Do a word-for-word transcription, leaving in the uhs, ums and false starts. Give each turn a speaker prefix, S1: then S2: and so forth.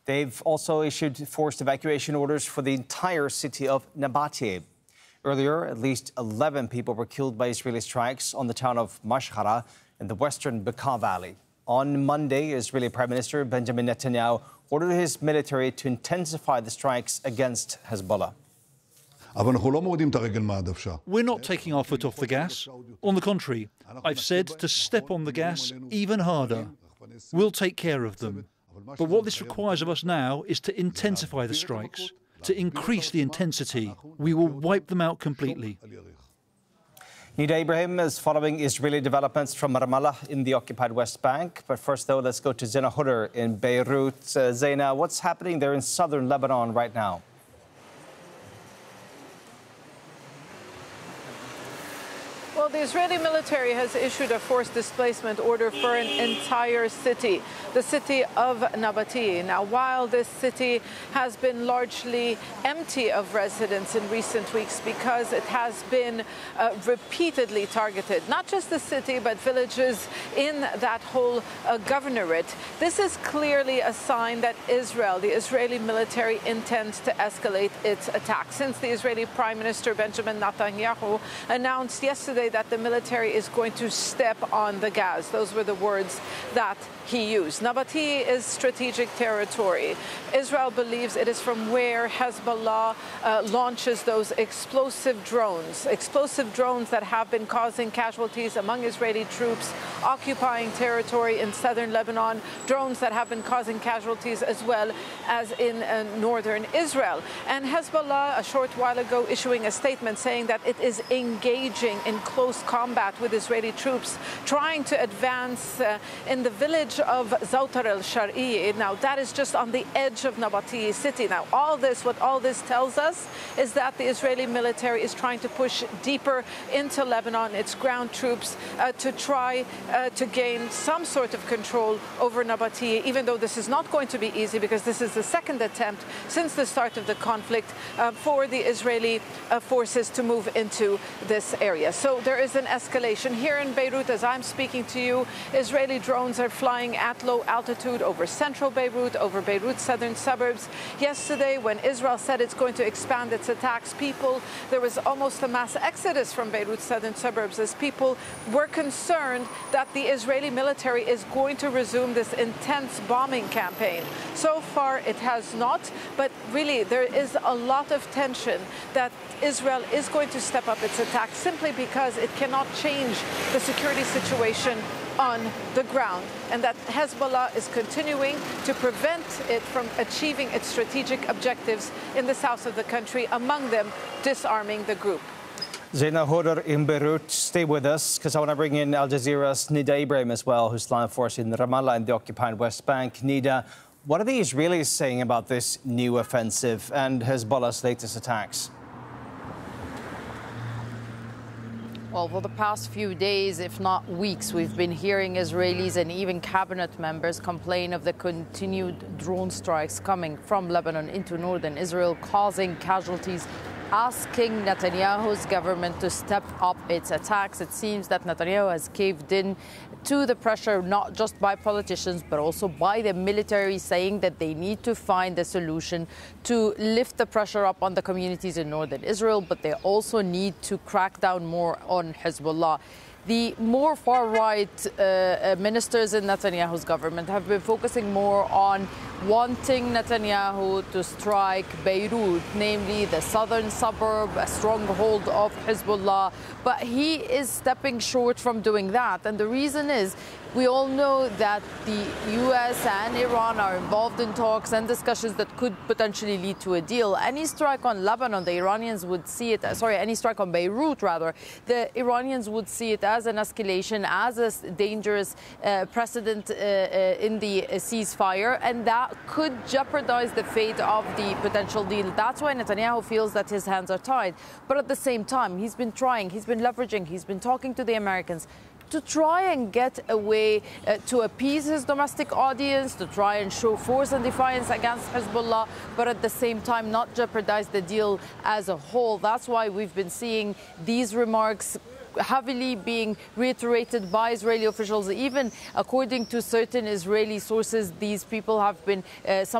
S1: They've also issued forced evacuation orders for the entire city of Nabateeh. Earlier, at least eleven people were killed by Israeli strikes on the town of Mashhara in the western Bekaa Valley. On Monday, Israeli Prime Minister Benjamin Netanyahu ordered his military to intensify the strikes against Hezbollah.
S2: We're not taking our foot off the gas. On the contrary, I've said to step on the gas even harder. We'll take care of them. But what this requires of us now is to intensify the strikes, to increase the intensity. We will wipe them out completely.
S1: Nida Ibrahim is following Israeli developments from Ramallah in the occupied West Bank. But first, though, let's go to Zeina Huder in Beirut. Uh, Zeina, what's happening there in southern Lebanon right now?
S3: Well, the Israeli military has issued a forced displacement order for an entire city, the city of Nabateeh. Now, while this city has been largely empty of residents in recent weeks because it has been uh, repeatedly targeted, not just the city, but villages in that whole uh, governorate, this is clearly a sign that Israel, the Israeli military, intends to escalate its attack. Since the Israeli Prime Minister Benjamin Netanyahu announced yesterday that the military is going to step on the gas. Those were the words that he used. Nabateeh is strategic territory. Israel believes it is from where Hezbollah uh, launches those explosive drones, explosive drones that have been causing casualties among Israeli troops occupying territory in southern Lebanon, drones that have been causing casualties as well as in uh, northern Israel. And Hezbollah, a short while ago, issuing a statement saying that it is engaging in close combat with Israeli troops, trying to advance uh, in the village of Zawtar al-Shar'i. Now, that is just on the edge of Nabateeh city. Now, all this, what all this tells us is that the Israeli military is trying to push deeper into Lebanon, its ground troops, uh, to try uh, to gain some sort of control over Nabateeh, even though this is not going to be easy because this is the second attempt since the start of the conflict uh, for the Israeli uh, forces to move into this area. So there is an escalation. Here in Beirut, as I'm speaking to you, Israeli drones are flying at low altitude over central Beirut, over Beirut's southern suburbs. Yesterday, when Israel said it's going to expand its attacks, people, there was almost a mass exodus from Beirut's southern suburbs as people were concerned that the Israeli military is going to resume this intense bombing campaign. So far, it has not, but really there is a lot of tension that Israel is going to step up its attack simply because it cannot change the security situation on the ground, and that Hezbollah is continuing to prevent it from achieving its strategic objectives in the south of the country, among them disarming the group.
S1: Zeina Huder in Beirut, stay with us because I want to bring in Al Jazeera's Nida Ibrahim as well, who's line force in Ramallah in the occupied West Bank. Nida, what are the Israelis saying about this new offensive and Hezbollah's latest attacks?
S4: Well, for the past few days, if not weeks, we've been hearing Israelis and even cabinet members complain of the continued drone strikes coming from Lebanon into northern Israel, causing casualties, asking Netanyahu's government to step up its attacks. It seems that Netanyahu has caved in to the pressure, not just by politicians, but also by the military, saying that they need to find a solution to lift the pressure up on the communities in northern Israel, but they also need to crack down more on Hezbollah. The more far-right uh, uh, ministers in Netanyahu's government have been focusing more on wanting Netanyahu to strike Beirut, namely the southern suburb, a stronghold of Hezbollah. But he is stepping short from doing that. And the reason is, we all know that the U S and Iran are involved in talks and discussions that could potentially lead to a deal. Any strike on Lebanon, the Iranians would see it, sorry, any strike on Beirut, rather, the Iranians would see it as an escalation, as a dangerous uh, precedent uh, uh, in the uh, ceasefire, and that could jeopardize the fate of the potential deal. That's why Netanyahu feels that his hands are tied. But at the same time, he's been trying, he's been leveraging, he's been talking to the Americans to try and get a way uh, to appease his domestic audience, to try and show force and defiance against Hezbollah, but at the same time not jeopardize the deal as a whole. That's why we've been seeing these remarks heavily being reiterated by Israeli officials. Even according to certain Israeli sources, these people have been uh, some